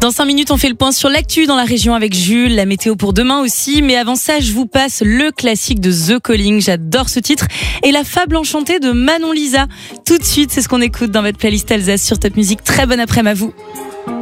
Dans 5 minutes, on fait le point sur l'actu dans la région avec Jules, la météo pour demain aussi. Mais avant ça, je vous passe le classique de The Calling. J'adore ce titre. Et la fable enchantée de Manon Lisa. Tout de suite, c'est ce qu'on écoute dans votre playlist Alsace sur Top Music. Très bon après-midi à vous.